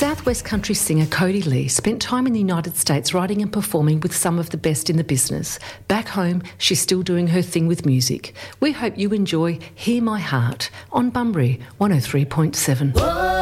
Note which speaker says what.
Speaker 1: Southwest country singer Cody Lee spent time in the United States writing and performing with some of the best in the business. Back home, she's still doing her thing with music. We hope you enjoy Hear My Heart on Bunbury 103.7.